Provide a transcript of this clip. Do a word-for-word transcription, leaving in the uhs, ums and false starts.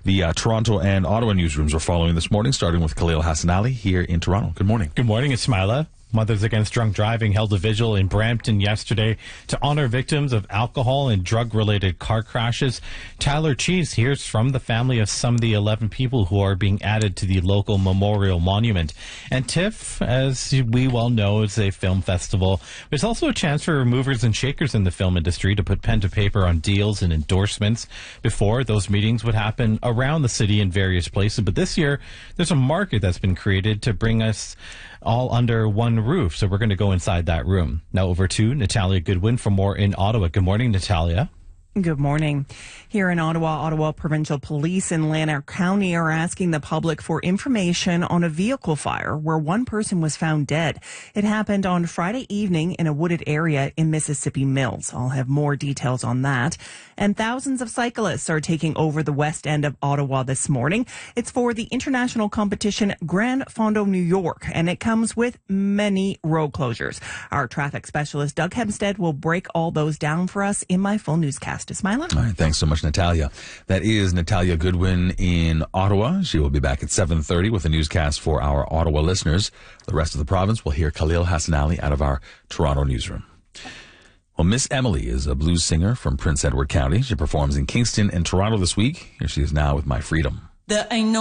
The uh, Toronto and Ottawa newsrooms are following this morning, starting with Khalil Hassanali here in Toronto. Good morning. Good morning, Ismaila. Mothers Against Drunk Driving held a vigil in Brampton yesterday to honor victims of alcohol and drug-related car crashes. Tyler Cheese hears from the family of some of the eleven people who are being added to the local memorial monument. And TIFF, as we well know, is a film festival. There's also a chance for movers and shakers in the film industry to put pen to paper on deals and endorsements. Before, those meetings would happen around the city in various places, but this year there's a market that's been created to bring us all under one roof. So we're going to go inside that room. Now over to Natalia Goodwin for more in Ottawa. Good morning, Natalia. Good morning. Here in Ottawa, Ottawa Provincial Police in Lanark County are asking the public for information on a vehicle fire where one person was found dead. It happened on Friday evening in a wooded area in Mississippi Mills. I'll have more details on that. And thousands of cyclists are taking over the west end of Ottawa this morning. It's for the international competition Grand Fondo New York, and it comes with many road closures. Our traffic specialist Doug Hempstead will break all those down for us in my full newscast. Ismaila. All right, thanks so much, Natalia. That is Natalia Goodwin in Ottawa. She will be back at seven thirty with a newscast for our Ottawa listeners. The rest of the province will hear Khalil Hassanali out of our Toronto newsroom. Well, Miss Emily is a blues singer from Prince Edward County. She performs in Kingston and Toronto this week. Here she is now with My Freedom. There ain't no